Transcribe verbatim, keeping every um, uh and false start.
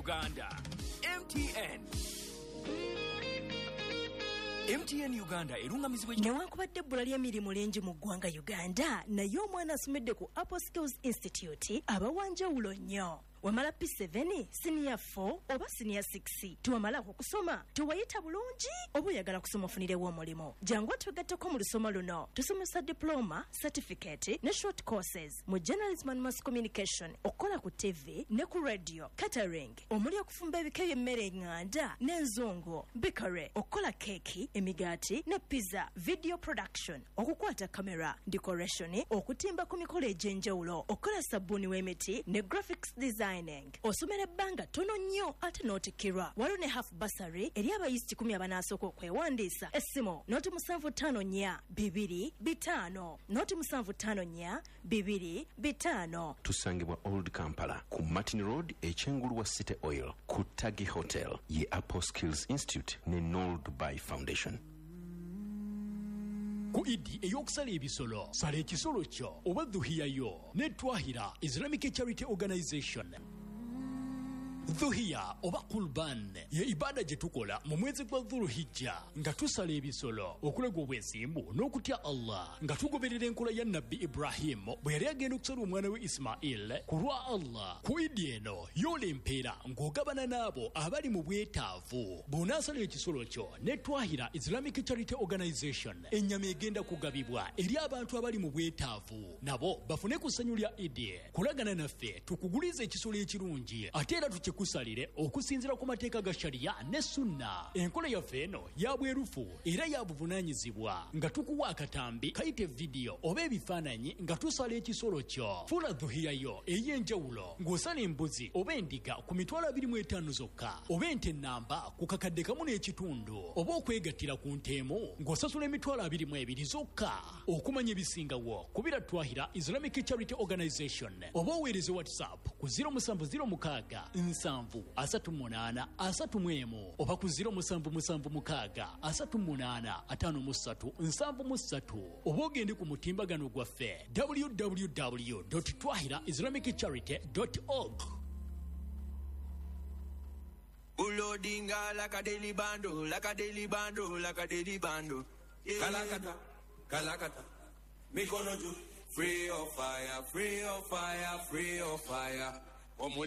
Uganda. M T N. M T N Uganda erungamizibwa newankubadde ebbula ly'emirimu lingi mu ggwanga Uganda naye omwana asomedde ku Apple Skills Institute abawanjawulo nnyo. Wamala P seven, Senior four oba Senior six. Tuwamala okusoma, tuwayita bulungi oba oyagala kusoma ofunirewo omulimo. Jangu tugatteko mu lusoma luno. Tusomesa diploma, certificate ne short courses mu journalism and mass communication, okola ku T V ne ku radio, catering, omuli okufumba ebika by'emmere nganda n'enzongo, bakery, okola keki, emigaati ne pizza, video production, okukwata kamera, decoration, okutimba ku mikolo egy'enjawulo, okola sabbuuni w'emiti ne graphics design. Osomera ebbanga tono nnyo ate n'otikirwa. Waliwo ne half bursary eri abayisi kumi abanasooka okwewandiisa. Essimu noti musanvu ttaano nnya bibiri bitaano noti musanvu ttaano nnya bibiri bitaano. Tusangibwa Old Kampala ku Martin Road ekyengulu wa City Oil ku Tagi Hotel ye Apple Skills Institute ne Noel Dubai Foundation. Ku idi eyokusala ebisolo sala ekisolo kyo oba dhuhiya yo ne Twahira Islamic Charity Organization. Dhuhiya oba Qurban ye ibada gye tukola mu mwezi gwa Dhulhijja nga tusala ebisolo okulega obwesimbu n'okutya Allah nga tugoberera enkola ya Nabbi Ibrahim bwe yali agenda okusala omwana we Ismail ku lwa Allah. Ku idi eno yola empeera ng'ogabana n'abo abali mu bwetaavu. Bw'onaasala ekisolo kyo ne Twahira Islamic Charity Organization ennyama egenda kugabibwa eri abantu abali mu bwetaavu nabo bafune ku ssanyu lya idi. Kulagana naffe tukuguliza ekisolo ekirungi ate era tuki kusalire okusinzira ku mateeka ga sharia ne sunna. Enkola yaffe eno ya bwerufu era ya buvunaanyizibwa nga tukuwa akatambi kayite video oba ebifaananyi nga tusala ekisolo kyo. Fula dhuhiya yo ey'enjawulo ng'osala embuzi oba endiga ku mitwalo abiri mu etaano zokka oba ente nnamba ku kakadde kamu n'ekitundu oba okwegattira ku nteemu ng'osasula emitwalo abiri mu ebiri zokka. Okumanya ebisingawo kubira Twahira Islamic Charity Organization oba oweereze WhatsApp ku zero seven zero six nsanvu asatu munaana asatu mwemu oba ku zero musanvu musanvu mukaaga asatu munaana ataano mu ssatu nsanvu mu ssatu oba ogende ku mutimbagano gwaffe w w w dot twahira islamic charity dot org. Ulodinga like a daily bando, like a daily bando, like a daily bando. Yeah. Kalakata, kalakata, me gonna do free of fire, free of fire, free of fire.